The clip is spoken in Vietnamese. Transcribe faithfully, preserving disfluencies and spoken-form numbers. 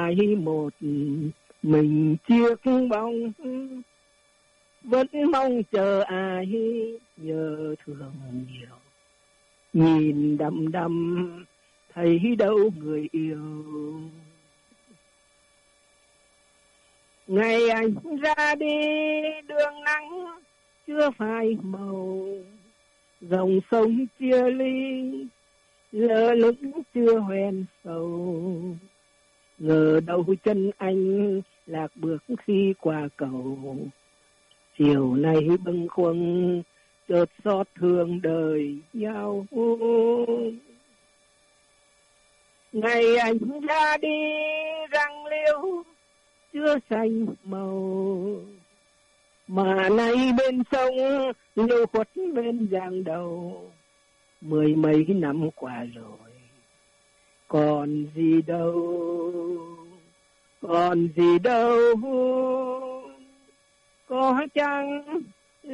ai một mình chiếc bóng, vẫn mong chờ ai nhớ thương nhiều. Nhìn đăm đăm thấy đâu người yêu. Ngày anh ra đi đường nắng chưa phai màu, dòng sông chia ly lơ lửng chưa hoen sầu. Ngờ đâu chân anh lạc bước khi qua cầu. Chiều nay bâng khuâng chợt xót thương đời nhau. Ngày anh ra đi răng liễu chưa xanh màu, mà nay bên sông liễu khuất bên giang đầu. Mười mấy năm qua rồi còn gì đâu, còn gì đâu. Có chăng